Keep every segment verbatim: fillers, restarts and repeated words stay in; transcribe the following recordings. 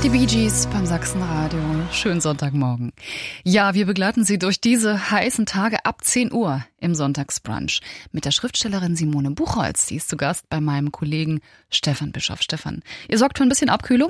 Die Bee Gees beim Sachsenradio. Schönen Sonntagmorgen. Ja, wir begleiten Sie durch diese heißen Tage ab zehn Uhr im Sonntagsbrunch mit der Schriftstellerin Simone Buchholz. Die ist zu Gast bei meinem Kollegen Stefan Bischoff. Stefan, ihr sorgt für ein bisschen Abkühlung?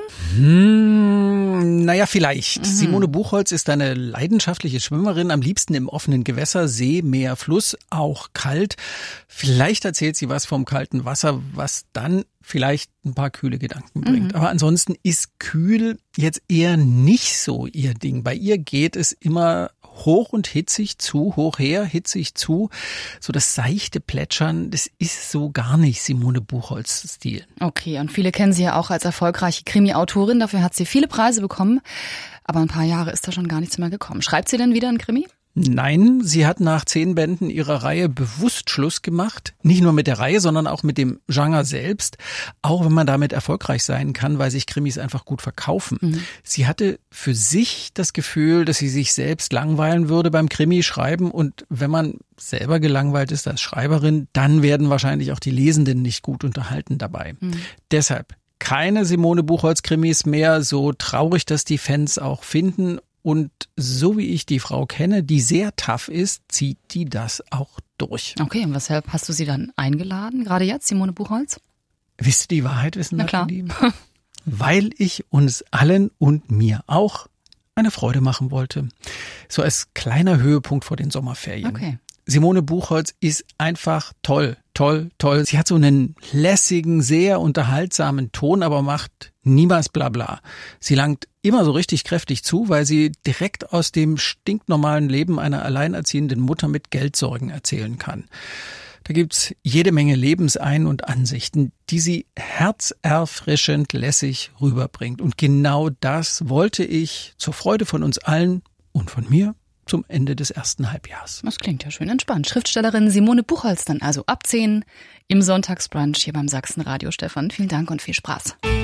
Hm, naja, vielleicht. Mhm. Simone Buchholz ist eine leidenschaftliche Schwimmerin, am liebsten im offenen Gewässer, See, Meer, Fluss, auch kalt. Vielleicht erzählt sie was vom kalten Wasser, was dann vielleicht ein paar kühle Gedanken bringt. Mhm. Aber ansonsten ist kühl jetzt eher nicht so ihr Ding. Bei ihr geht es immer hoch und hitzig zu, hoch her, hitzig zu. So das seichte Plätschern, das ist so gar nicht Simone Buchholz Stil. Okay, und viele kennen sie ja auch als erfolgreiche Krimi-Autorin. Dafür hat sie viele Preise bekommen. Aber ein paar Jahre ist da schon gar nichts mehr gekommen. Schreibt sie denn wieder ein Krimi? Nein, sie hat nach zehn Bänden ihrer Reihe bewusst Schluss gemacht. Nicht nur mit der Reihe, sondern auch mit dem Genre selbst. Auch wenn man damit erfolgreich sein kann, weil sich Krimis einfach gut verkaufen. Mhm. Sie hatte für sich das Gefühl, dass sie sich selbst langweilen würde beim Krimi-Schreiben. Und wenn man selber gelangweilt ist als Schreiberin, dann werden wahrscheinlich auch die Lesenden nicht gut unterhalten dabei. Mhm. Deshalb keine Simone Buchholz-Krimis mehr, so traurig, dass die Fans auch finden. Und so wie ich die Frau kenne, die sehr tough ist, zieht die das auch durch. Okay, und weshalb hast du sie dann eingeladen, gerade jetzt, Simone Buchholz? Wisst ihr die Wahrheit, wissen Na klar. Lieben? Weil ich uns allen und mir auch eine Freude machen wollte. So als kleiner Höhepunkt vor den Sommerferien. Okay. Simone Buchholz ist einfach toll, toll, toll. Sie hat so einen lässigen, sehr unterhaltsamen Ton, aber macht niemals Blabla. Sie langt immer so richtig kräftig zu, weil sie direkt aus dem stinknormalen Leben einer alleinerziehenden Mutter mit Geldsorgen erzählen kann. Da gibt's jede Menge Lebensein- und Ansichten, die sie herzerfrischend lässig rüberbringt. Und genau das wollte ich zur Freude von uns allen und von mir zum Ende des ersten Halbjahres. Das klingt ja schön entspannt. Schriftstellerin Simone Buchholz dann also ab zehn im Sonntagsbrunch hier beim Sachsenradio. Stefan, vielen Dank und viel Spaß.